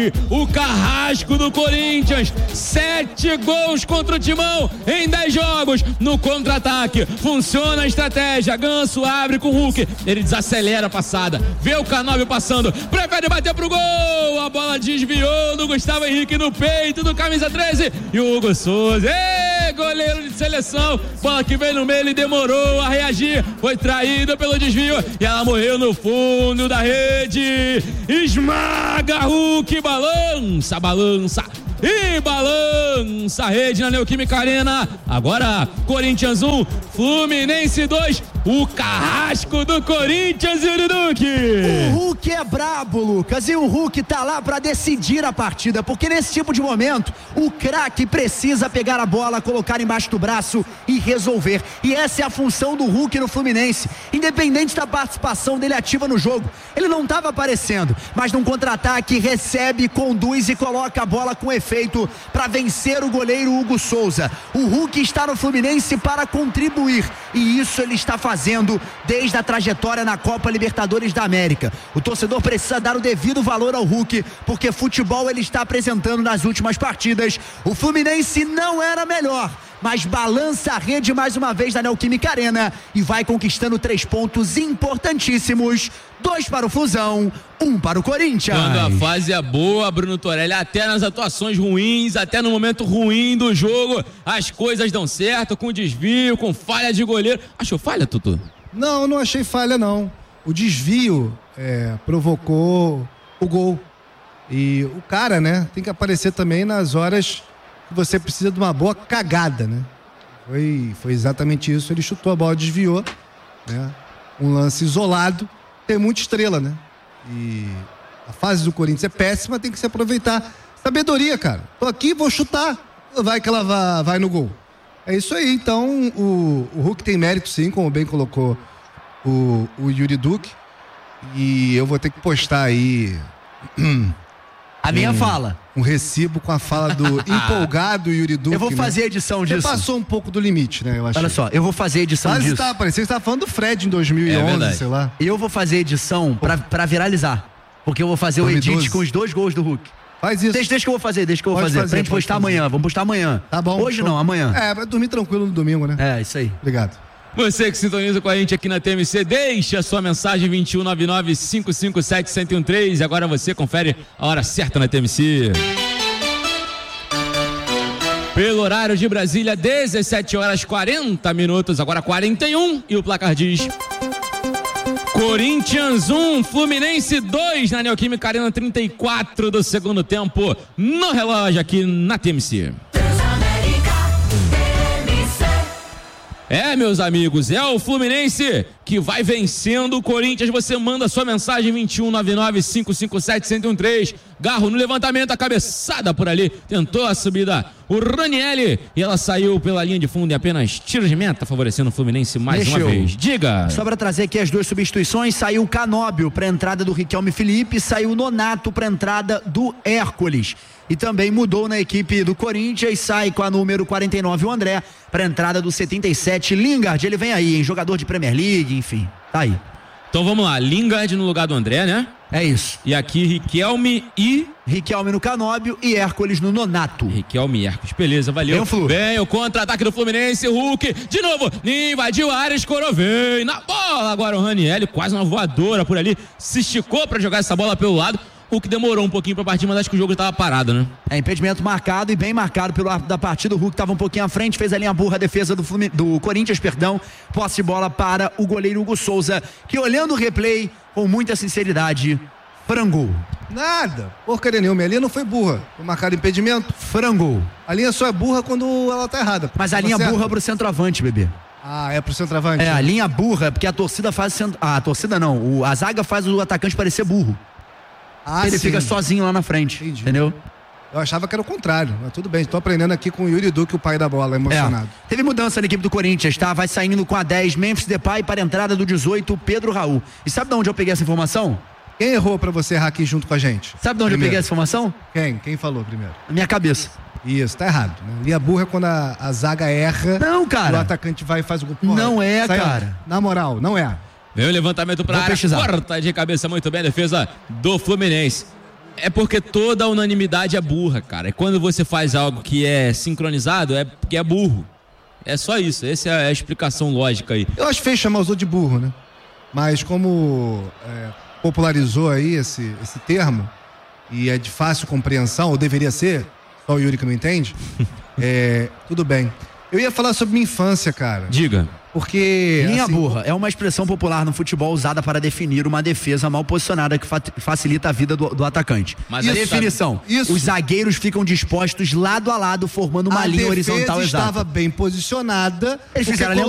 O carrasco do Corinthians, 7 gols contra o Timão em 10 jogos. No contra-ataque, funciona a estratégia. Ganso abre com o Hulk, ele desacelera a passada, vê o Canóbio passando, prefere bater pro gol. A bola desviou do Gustavo Henrique no peito do camisa 13 e o Hugo Souza, goleiro de seleção, bola que veio no meio, ele demorou a reagir, foi traído pelo desvio e ela morreu no fundo da rede. Esmaga Hulk, balança e balança a rede na Neoquímica Arena. Agora Corinthians 1, Fluminense 2. O carrasco do Corinthians, Yuri Duque. O Hulk é brabo, Lucas, e o Hulk tá lá pra decidir a partida, porque nesse tipo de momento o craque precisa pegar a bola, colocar embaixo do braço e resolver, e essa é a função do Hulk no Fluminense, independente da participação dele ativa no jogo. Ele não estava aparecendo, mas num contra-ataque recebe, conduz e coloca a bola com efeito para vencer o goleiro Hugo Souza. O Hulk está no Fluminense para contribuir, e isso ele está fazendo desde a trajetória na Copa Libertadores da América. O torcedor precisa dar o devido valor ao Hulk, porque futebol ele está apresentando nas últimas partidas. O Fluminense não era melhor, mas balança a rede mais uma vez da Neoquímica Arena e vai conquistando 3 pontos importantíssimos. 2 para o Flusão, 1 para o Corinthians. Quando a fase é boa, Bruno Torelli, até nas atuações ruins, até no momento ruim do jogo, as coisas dão certo, com desvio, com falha de goleiro. Achou falha, Tutu? Não achei falha, não. O desvio provocou o gol. E o cara, né, tem que aparecer também nas horas que você precisa de uma boa cagada, né? Foi exatamente isso. Ele chutou a bola, desviou, né? Um lance isolado. Tem muita estrela, né? E a fase do Corinthians é péssima, tem que se aproveitar. Sabedoria, cara. Tô aqui, vou chutar. Vai que ela vai no gol. É isso aí. Então, o Hulk tem mérito, sim, como bem colocou o Yuri Duque. E eu vou ter que postar aí a minha fala. Um recibo com a fala do empolgado Yuri Duque. Eu vou fazer a edição disso. Você passou um pouco do limite, né? Eu acho. Olha só, eu vou fazer a edição disso. Parecia que você estava falando do Fred em 2011, sei lá. Eu vou fazer a edição pra viralizar. Porque eu vou fazer 2012. O edit com os 2 gols do Hulk. Faz isso. Deixa que eu vou fazer. Pra gente postar amanhã. Vamos postar amanhã. Tá bom. Hoje não, amanhã. Vai dormir tranquilo no domingo, né? É, isso aí. Obrigado. Você que sintoniza com a gente aqui na TMC, deixa a sua mensagem 2199-557-1013. E agora você confere a hora certa na TMC. Pelo horário de Brasília, 17h40, agora 41, e o placar diz: Corinthians 1, Fluminense 2, na Neoquímica Arena, 34 do segundo tempo, no relógio aqui na TMC. Meus amigos, é o Fluminense que vai vencendo o Corinthians. Você manda sua mensagem 2199-557-1013. Garro no levantamento, a cabeçada por ali, tentou a subida o Ranieri e ela saiu pela linha de fundo em apenas tiro de meta, favorecendo o Fluminense mais uma vez. Diga. Só para trazer aqui as 2 substituições, saiu o Canóbio para a entrada do Riquelme Felipe, saiu o Nonato para a entrada do Hércules. E também mudou na equipe do Corinthians, sai com a número 49 o André, para a entrada do 77 Lingard. Ele vem aí, hein? Jogador de Premier League, enfim, tá aí. Então vamos lá, Lingard no lugar do André, né? É isso. E aqui Riquelme no Canóbio e Hércules no Nonato. Riquelme e Hércules, beleza, valeu. Bem, o contra-ataque do Fluminense, Hulk, de novo, invadiu a área, escorou, vem na bola. Agora o Ranieri, quase uma voadora por ali, se esticou para jogar essa bola pelo lado. O que demorou um pouquinho pra partir, mas acho que o jogo estava parado, né? Impedimento marcado e bem marcado pelo árbitro da partida. O Hulk estava um pouquinho à frente, fez a linha burra, a defesa do Corinthians, posse de bola para o goleiro Hugo Souza, que olhando o replay, com muita sinceridade, frangou. Nada, porcaria nenhuma, a linha não foi burra, foi marcado impedimento, frangou. A linha só é burra quando ela tá errada. Mas a linha burra pro centroavante, bebê. É pro centroavante? A linha burra, porque a torcida faz... A zaga faz o atacante parecer burro. Ele fica sozinho lá na frente. Entendi. Entendeu? Eu achava que era o contrário, mas tudo bem, estou aprendendo aqui com o Yuri Duque, o pai da bola, emocionado. Teve mudança na equipe do Corinthians, tá? Vai saindo com a 10, Memphis Depay, para a entrada do 18, Pedro Raul. E sabe de onde eu peguei essa informação? Quem errou pra você errar aqui junto com a gente? Sabe de onde eu peguei essa informação? Quem falou primeiro? Na minha cabeça. Isso, tá errado, né? Linha burra é quando a zaga erra. Não, cara. O atacante vai e faz o gol. Não cara. Na moral, não é. Vem o levantamento para a área, corta de cabeça, muito bem a defesa do Fluminense. É porque toda a unanimidade é burra, cara. E quando você faz algo que é sincronizado, é porque é burro. É só isso, essa é a explicação lógica aí. Eu acho feio chamar os outros de burro, né? Mas como popularizou aí esse termo, e é de fácil compreensão, ou deveria ser, só o Yuri que não entende, tudo bem. Eu ia falar sobre minha infância, cara. Diga. Porque linha burra é uma expressão popular no futebol usada para definir uma defesa mal posicionada que facilita a vida do atacante. Mas a definição, os zagueiros ficam dispostos lado a lado, formando uma linha horizontal exata. A defesa estava bem posicionada. Eles fizeram a linha